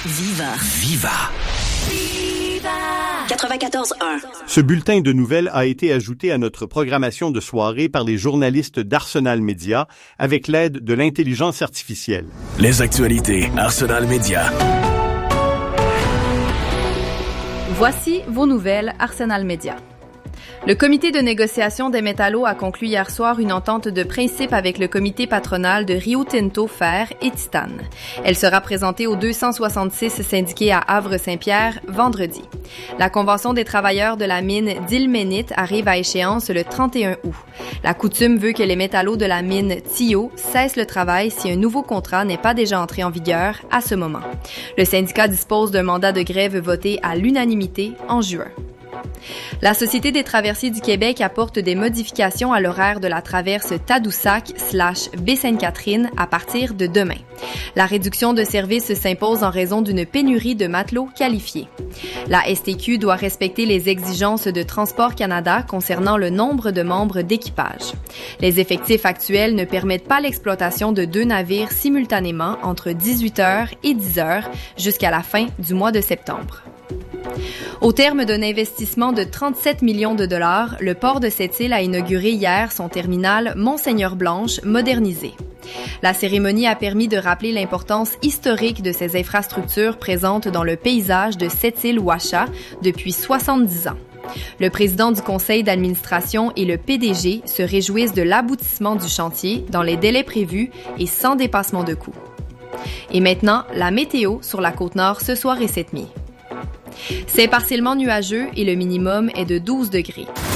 Viva. Viva. 94.1. Ce bulletin de nouvelles a été ajouté à notre programmation de soirée par les journalistes d'Arsenal Média avec l'aide de l'intelligence artificielle. Les actualités Arsenal Média. Voici vos nouvelles Arsenal Média. Le comité de négociation des métallos a conclu hier soir une entente de principe avec le comité patronal de Rio Tinto Fer et Titane. Elle sera présentée aux 266 syndiqués à Havre-Saint-Pierre vendredi. La convention des travailleurs de la mine d'Ilménite arrive à échéance le 31 août. La coutume veut que les métallos de la mine Tio cessent le travail si un nouveau contrat n'est pas déjà entré en vigueur à ce moment. Le syndicat dispose d'un mandat de grève voté à l'unanimité en juin. La Société des traversiers du Québec apporte des modifications à l'horaire de la traverse Tadoussac/Baie-Sainte-Catherine à partir de demain. La réduction de service s'impose en raison d'une pénurie de matelots qualifiés. La STQ doit respecter les exigences de Transport Canada concernant le nombre de membres d'équipage. Les effectifs actuels ne permettent pas l'exploitation de 2 navires simultanément entre 18h et 10h jusqu'à la fin du mois de septembre. Au terme d'un investissement de 37 millions de dollars, le port de Sept-Îles a inauguré hier son terminal Mont-Seigneur-Blanche modernisé. La cérémonie a permis de rappeler l'importance historique de ces infrastructures présentes dans le paysage de Sept-Îles-Ouacha depuis 70 ans. Le président du conseil d'administration et le PDG se réjouissent de l'aboutissement du chantier dans les délais prévus et sans dépassement de coûts. Et maintenant, la météo sur la Côte-Nord ce soir et cette nuit. C'est partiellement nuageux et le minimum est de 12 degrés.